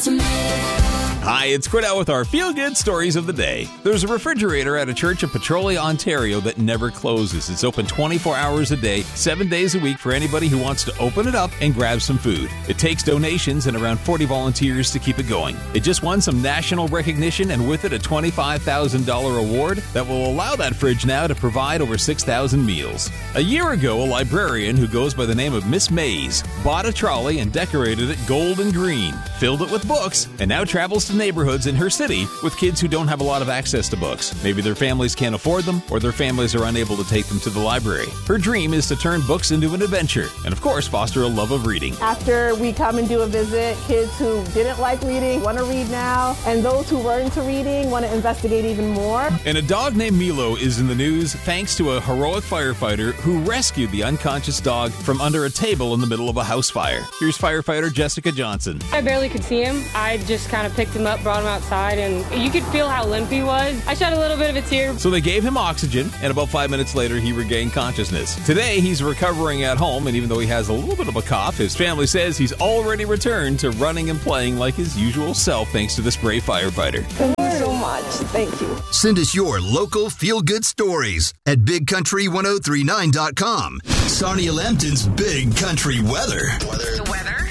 to me. Hi, it's Cordell with our feel-good stories of the day. There's a refrigerator at a church in Petrolia, Ontario that never closes. It's open 24 hours a day, 7 days a week for anybody who wants to open it up and grab some food. It takes donations and around 40 volunteers to keep it going. It just won some national recognition and with it a $25,000 award that will allow that fridge now to provide over 6,000 meals. A year ago, a librarian who goes by the name of Miss Mays bought a trolley and decorated it gold and green, filled it with books, and now travels to neighborhoods in her city with kids who don't have a lot of access to books. Maybe their families can't afford them, or their families are unable to take them to the library. Her dream is to turn books into an adventure, and of course, foster a love of reading. After we come and do a visit, kids who didn't like reading want to read now, and those who were into reading want to investigate even more. And a dog named Milo is in the news thanks to a heroic firefighter who rescued the unconscious dog from under a table in the middle of a house fire. Here's firefighter Jessica Johnson. I barely could see him. I just kind of picked him up, brought him outside, and you could feel how limp he was. I shed a little bit of a tear. So they gave him oxygen, and about 5 minutes later, he regained consciousness. Today, he's recovering at home, and even though he has a little bit of a cough, his family says he's already returned to running and playing like his usual self thanks to this brave firefighter. Thank you so much. Thank you. Send us your local feel-good stories at BigCountry1039.com. Sonia Lambton's Big Country Weather. The weather?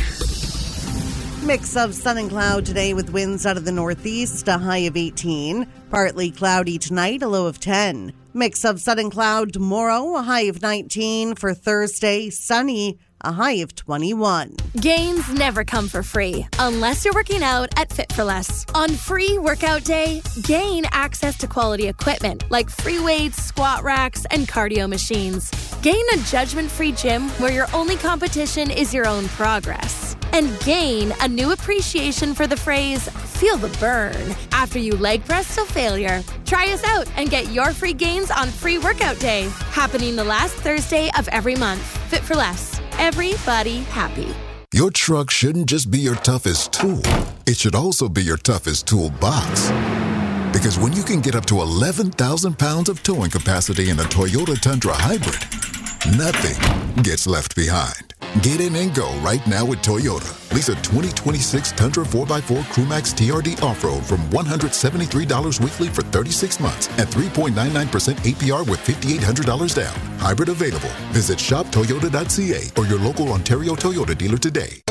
Mix of sun and cloud today with winds out of the northeast, a high of 18. Partly cloudy tonight, a low of 10. Mix of sun and cloud tomorrow, a high of 19. For Thursday, sunny, a high of 21. Gains never come for free, unless you're working out at Fit for Less. On Free Workout Day, gain access to quality equipment like free weights, squat racks, and cardio machines. Gain a judgment-free gym where your only competition is your own progress. And gain a new appreciation for the phrase, feel the burn, after you leg press to failure. Try us out and get your free gains on Free Workout Day, happening the last Thursday of every month. Fit for Less. Everybody happy. Your truck shouldn't just be your toughest tool. It should also be your toughest toolbox. Because when you can get up to 11,000 pounds of towing capacity in a Toyota Tundra Hybrid, nothing gets left behind. Get in and go right now with Toyota. Lease a 2026 Tundra 4x4 Crewmax TRD Off-Road from $173 weekly for 36 months at 3.99% APR with $5,800 down. Hybrid available. Visit shoptoyota.ca or your local Ontario Toyota dealer today.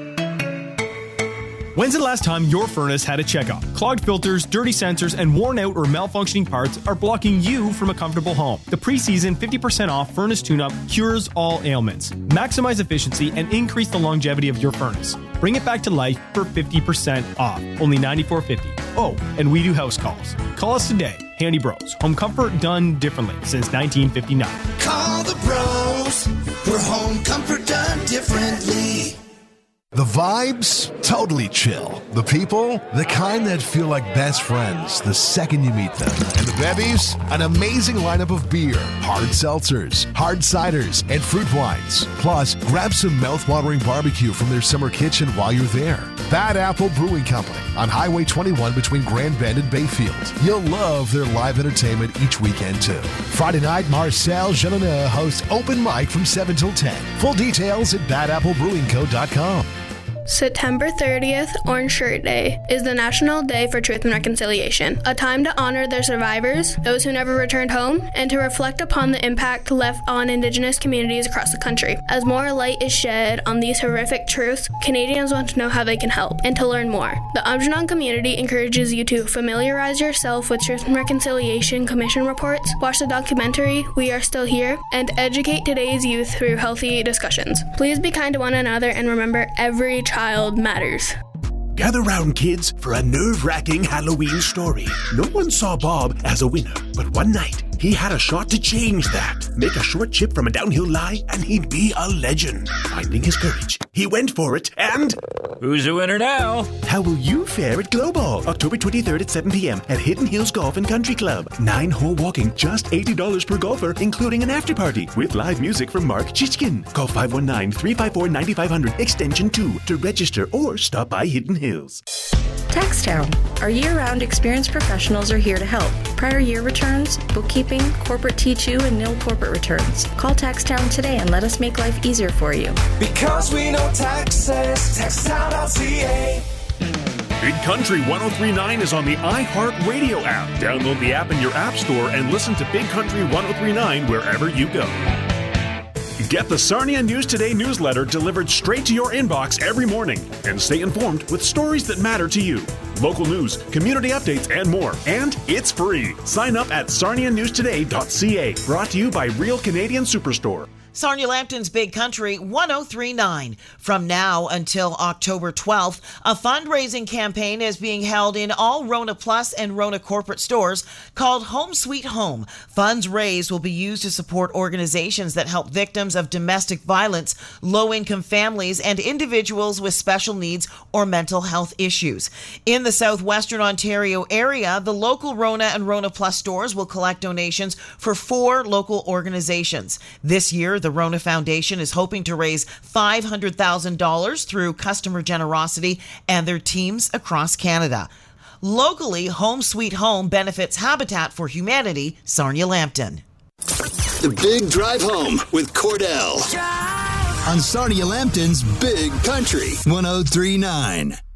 When's the last time your furnace had a checkup? Clogged filters, dirty sensors, and worn out or malfunctioning parts are blocking you from a comfortable home. The pre-season 50% off furnace tune-up cures all ailments. Maximize efficiency and increase the longevity of your furnace. Bring it back to life for 50% off. Only $94.50. Oh, and we do house calls. Call us today. Handy Bros. Home comfort done differently since 1959. Call the pros for home comfort done differently. The vibes, totally chill. The people, the kind that feel like best friends the second you meet them. And the bevies, an amazing lineup of beer, hard seltzers, hard ciders, and fruit wines. Plus, grab some mouth-watering barbecue from their summer kitchen while you're there. Bad Apple Brewing Company on Highway 21 between Grand Bend and Bayfield. You'll love their live entertainment each weekend, too. Friday night, Marcel Jeanneau hosts open mic from 7 till 10. Full details at badapple.brewingco.com. September 30th, Orange Shirt Day, is the National Day for Truth and Reconciliation, a time to honor their survivors, those who never returned home, and to reflect upon the impact left on Indigenous communities across the country. As more light is shed on these horrific truths, Canadians want to know how they can help and to learn more. The Aamjiwnaang community encourages you to familiarize yourself with Truth and Reconciliation Commission reports, watch the documentary We Are Still Here, and educate today's youth through healthy discussions. Please be kind to one another and remember every child matters. Gather round, kids, for a nerve-wracking Halloween story. No one saw Bob as a winner, but one night, he had a shot to change that. Make a short chip from a downhill lie, and he'd be a legend. Finding his courage, he went for it, and... Who's the winner now? How will you fare at Global? October 23rd at 7 p.m. at Hidden Hills Golf and Country Club. 9-hole walking, just $80 per golfer, including an after-party, with live music from Mark Chichkin. Call 519-354-9500, extension 2, to register or stop by Hidden Hills. TaxTown. Our year-round experienced professionals are here to help. Prior year returns, bookkeeping, corporate T2, and nil corporate returns. Call TaxTown today and let us make life easier for you. Because we know taxes, taxtown.ca. Big Country 1039 is on the iHeartRadio app. Download the app in your app store and listen to Big Country 1039 wherever you go. Get the Sarnia News Today newsletter delivered straight to your inbox every morning and stay informed with stories that matter to you. Local news, community updates, and more. And it's free. Sign up at sarnianewstoday.ca. Brought to you by Real Canadian Superstore. Sarnia Lambton's Big Country 1039. From now until October 12th, a fundraising campaign is being held in all Rona Plus and Rona corporate stores called Home Sweet Home. Funds raised will be used to support organizations that help victims of domestic violence, low-income families, and individuals with special needs or mental health issues. In the southwestern Ontario area, the local Rona and Rona Plus stores will collect donations for 4 local organizations. This year, the Rona Foundation is hoping to raise $500,000 through customer generosity and their teams across Canada. Locally, Home Sweet Home benefits Habitat for Humanity, Sarnia Lambton. The Big Drive Home with Cordell on Sarnia Lambton's Big Country 1039.